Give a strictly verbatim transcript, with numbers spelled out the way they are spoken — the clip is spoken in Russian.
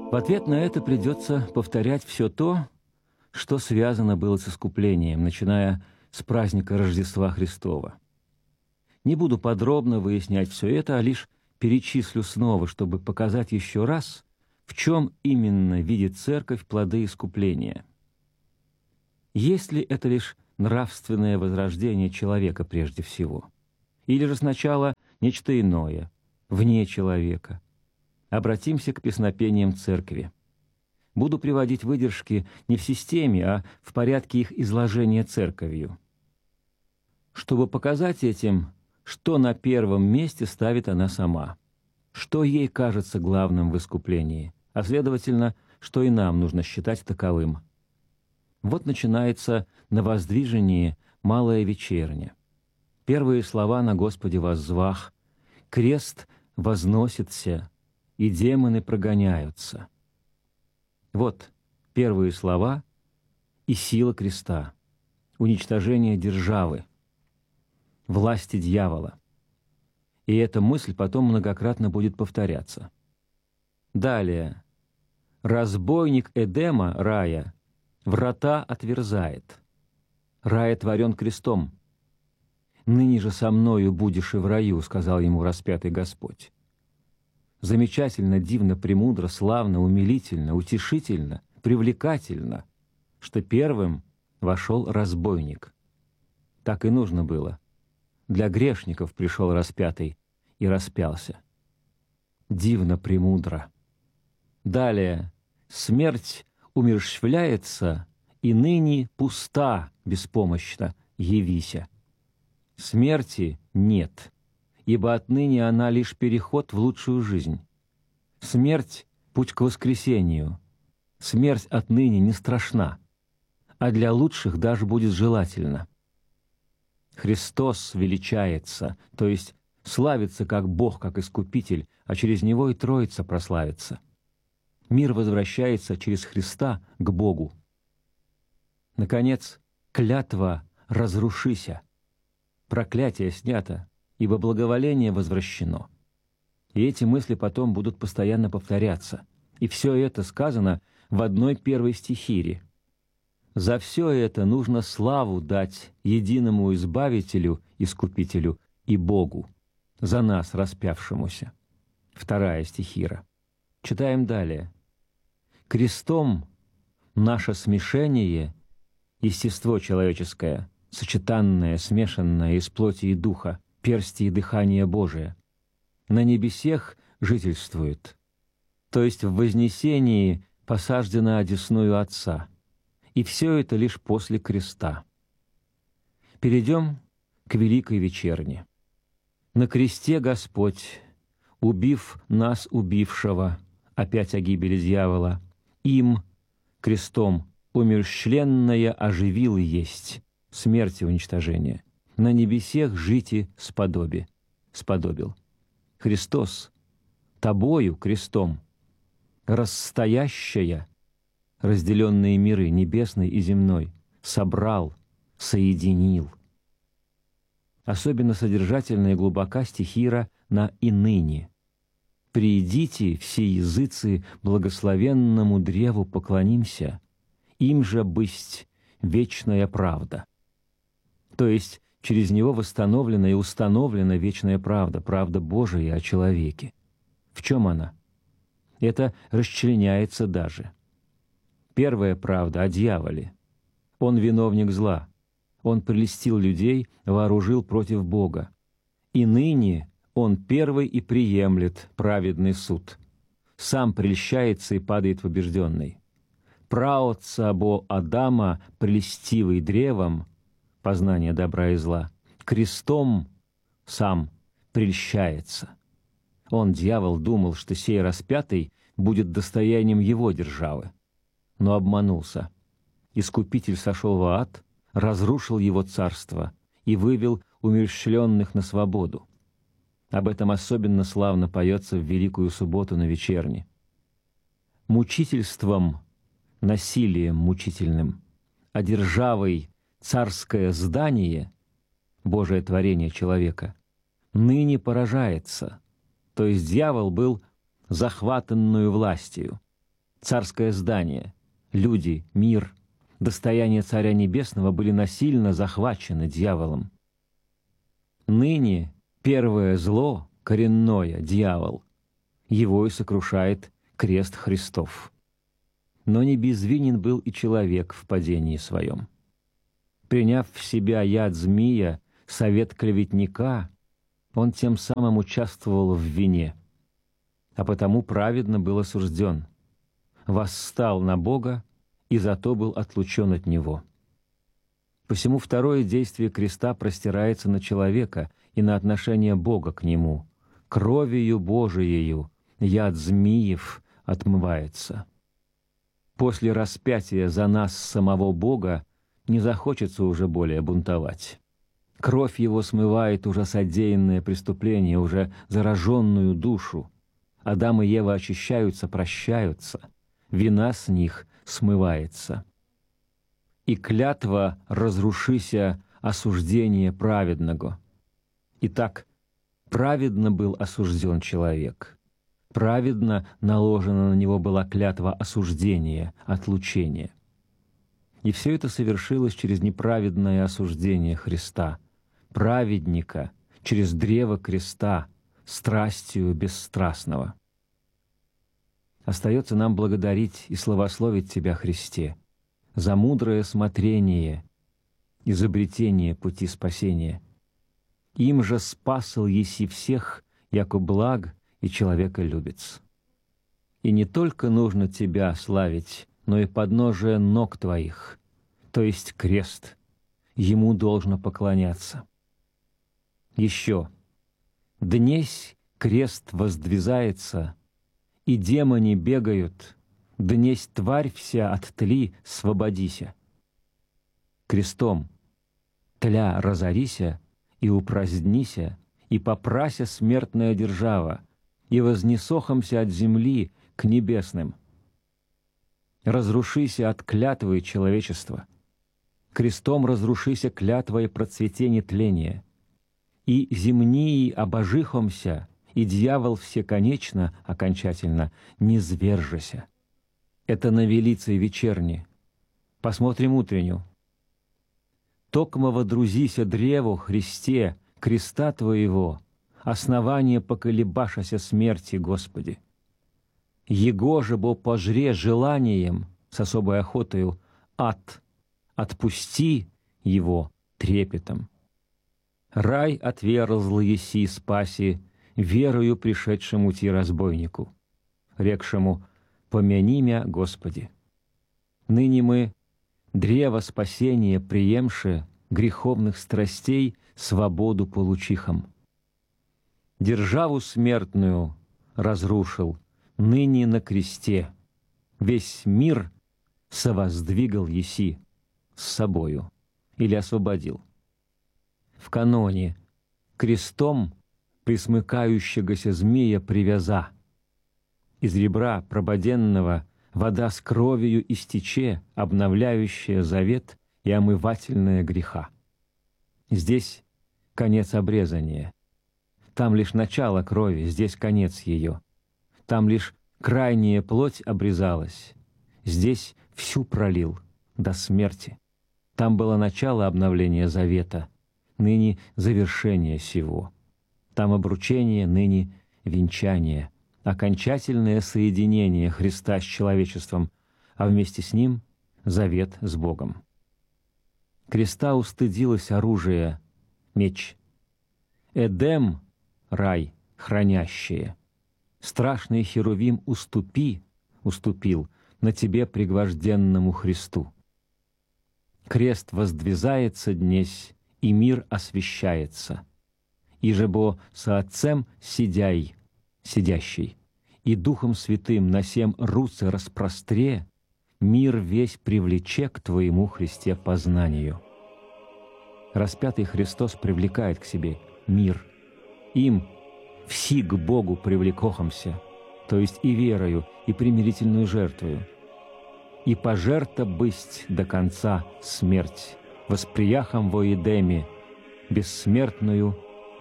В ответ на это придется повторять все то, что связано было с искуплением, начиная с праздника Рождества Христова. Не буду подробно выяснять все это, а лишь перечислю снова, чтобы показать еще раз, в чем именно видит Церковь плоды искупления. Есть ли это лишь нравственное возрождение человека прежде всего? Или же сначала нечто иное, вне человека? Обратимся к песнопениям Церкви. Буду приводить выдержки не в системе, а в порядке их изложения Церковью, чтобы показать этим, что на первом месте ставит она сама, что ей кажется главным в искуплении, а следовательно, что и нам нужно считать таковым. Вот начинается на воздвижении малая вечерня. Первые слова на Господе воззвах, крест возносится, и демоны прогоняются. Вот первые слова и сила креста, уничтожение державы, власти дьявола. И эта мысль потом многократно будет повторяться. Далее. Разбойник Эдема, рая, врата отверзает. Рай отворен крестом. «Ныне же со мною будешь и в раю», — сказал ему распятый Господь. Замечательно, дивно, премудро, славно, умилительно, утешительно, привлекательно, что первым вошел разбойник. Так и нужно было. Для грешников пришел распятый и распялся. Дивно, премудро. Далее. Смерть умерщвляется, и ныне пуста, беспомощно, явися. Смерти нет, ибо отныне она лишь переход в лучшую жизнь. Смерть — путь к воскресению. Смерть отныне не страшна, а для лучших даже будет желательно. Христос величается, то есть славится как Бог, как Искупитель, а через Него и Троица прославится. Мир возвращается через Христа к Богу. Наконец, клятва «разрушися». Проклятие снято, ибо благоволение возвращено. И эти мысли потом будут постоянно повторяться. И все это сказано в одной первой стихире. За все это нужно славу дать единому Избавителю, Искупителю и Богу, за нас распявшемуся. Вторая стихира. Читаем далее. Крестом наше смешение, естество человеческое, сочетанное, смешанное из плоти и духа, персти и дыхание Божие, на небесех жительствует, то есть в вознесении посаждено одесную Отца. И все это лишь после креста. Перейдем к великой вечерне. На кресте Господь, убив нас убившего, опять о гибели дьявола, им, крестом, умерщвленное оживил есть, смерти уничтожения, на небесех жити сподоби, сподобил. Христос, тобою, крестом, расстоящая, разделенные миры, небесный и земной, собрал, соединил. Особенно содержательна и глубока стихира на «и ныне». «Приидите, все языцы, благословенному древу поклонимся, им же бысть вечная правда». То есть через него восстановлена и установлена вечная правда, правда Божия о человеке. В чем она? Это расчленяется даже. Первая правда о дьяволе. Он виновник зла. Он прельстил людей, вооружил против Бога. И ныне он первый и приемлет праведный суд. Сам прельщается и падает побежденный. Праотца бо Адама, прельстивый древом, познание добра и зла, крестом сам прельщается. Он, дьявол, думал, что сей распятый будет достоянием его державы, но обманулся. Искупитель сошел в ад, разрушил его царство и вывел умерщвленных на свободу. Об этом особенно славно поется в Великую Субботу на вечерне. Мучительством, насилием мучительным, одержавой царское здание, Божие творение человека, ныне поражается, то есть дьявол был захватанную властью. царское здание, люди, мир, достояние Царя Небесного были насильно захвачены дьяволом. Ныне первое зло, коренное, дьявол, его и сокрушает крест Христов. Но не безвинен был и человек в падении своем. Приняв в себя яд змея, совет клеветника, он тем самым участвовал в вине, а потому праведно был осужден, восстал на Бога и зато был отлучен от Него. Посему второе действие креста простирается на человека и на отношение Бога к нему. Кровью Божиею яд змеев отмывается. После распятия за нас самого Бога не захочется уже более бунтовать. Кровь Его смывает уже содеянное преступление, уже зараженную душу. Адам и Ева очищаются, прощаются, вина с них смывается. И клятва разрушися осуждение праведного. Итак, праведно был осужден человек. Праведно наложена на него была клятва осуждения, отлучения. И все это совершилось через неправедное осуждение Христа, праведника, через древо креста, страстью бесстрастного. Остается нам благодарить и славословить Тебя, Христе, за мудрое смотрение, изобретение пути спасения. Им же спасал еси всех, яко благ и человеколюбец. И не только нужно Тебя славить, но и подножие ног Твоих, то есть крест, Ему должно поклоняться. Еще. Днесь крест воздвизается, и демони бегают, днесь тварь вся от тли свободися. Крестом тля разорися, и упразднися, и попрася смертная держава, и вознесохомся от земли к небесным. Разрушися от клятвы человечества, крестом разрушися клятвой процветения тления, и земнии обожихомся, и дьявол всеконечно, окончательно, не звержися. Это на велице вечерне. Посмотрим утренню. Токмо водрузися древу Христе, креста Твоего, основание поколебашася смерти, Господи. Его же бо пожре желанием, с особой охотою, ад, отпусти его трепетом. Рай отверзл еси спаси, верою пришедшему ти разбойнику, рекшему «Помяни мя, Господи». Ныне мы, древо спасения приемше греховных страстей, свободу получихом. Державу смертную разрушил, ныне на кресте, весь мир совоздвигал еси с собою или освободил. В каноне крестом присмыкающегося змея привяза. Из ребра прободенного вода с кровью истече, обновляющая завет и омывательная греха. Здесь конец обрезания. Там лишь начало крови, здесь конец ее. Там лишь крайняя плоть обрезалась, здесь всю пролил до смерти. Там было начало обновления завета, ныне завершение сего. Там обручение, ныне венчание, окончательное соединение Христа с человечеством, а вместе с Ним завет с Богом. Креста устыдилось оружие, меч. Эдем — рай, хранящее. Страшный Херувим уступи, уступил на тебе пригвожденному Христу. Крест воздвизается днесь, и мир освящается. И же бо со Отцем сидяй, сидящий, и Духом Святым на сем руце распростре, мир весь привлече к Твоему, Христе, познанию. Распятый Христос привлекает к себе мир. Им все к Богу привлекохомся, то есть и верою, и примирительную жертвою. И пожерта бысть до конца смерть, восприяхом во Едеме, бессмертную